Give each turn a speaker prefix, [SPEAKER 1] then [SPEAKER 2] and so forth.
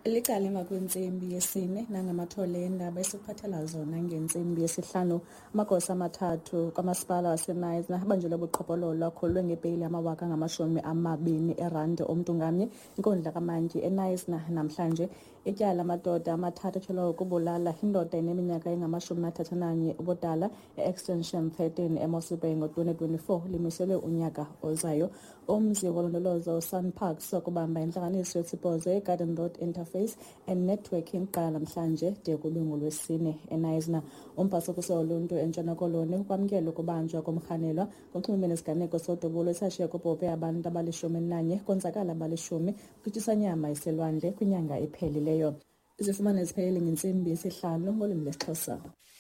[SPEAKER 1] Licala emva kwentsimbi yesine nangamathole eendaba esiphathela zona ngentsimbi yesihlanu. Amagosa amathathu kamasipala waseNice abanjelwe buqhophololo akholwe ngepeyili R20,000 omntu ngamnye inkundla kamantyi eNice namhlanje. Ityala amadoda amathathu atyholwa ukubulala indoda eneminyaka engama-31 ubudala e-Extension 13 eMossel Bay ngo-2024 limiselwe unyaka ozayo. Umzi wolondolozo SANParks wakubamba intlanganiso yesibhozo eGarden Road Interface and Networking qala namhlanje de kube ngolwesine eNice. Umphathi woluntu eNtshona Koloni ukwamkela ukubanjwa komrhanelwa kunxulumene nesiganeko sodubulo esashiya kubhubhe abantu abali-11 konzakala abali-10 kwithisanyama iselwandle kwinyanga ephelileyo. Izifumane ziphelele ngentsimbi yesihlanu ngolwimi lwesiXhosa.